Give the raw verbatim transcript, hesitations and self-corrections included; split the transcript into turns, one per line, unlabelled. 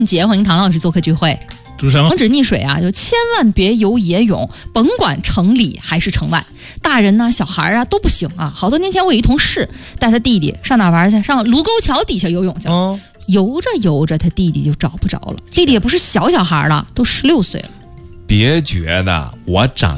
节，欢迎唐老师做客聚会。
主持人
防止溺水啊，就千万别游野泳，甭管城里还是城外，大人呐、啊、小孩啊都不行啊。好多年前我有一同事带他弟弟上哪玩去，上卢沟桥底下游泳去了、哦、游着游着他弟弟就找不着了，弟弟也不是小小孩了，都十六岁了。
别觉得我长